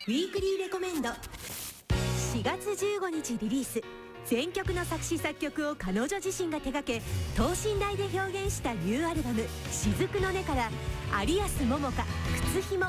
ウィークリーレコメンド。4月15日リリース、全曲の作詞作曲を彼女自身が手掛け、等身大で表現したニューアルバム「雫の音」から有安桃香「靴ひも」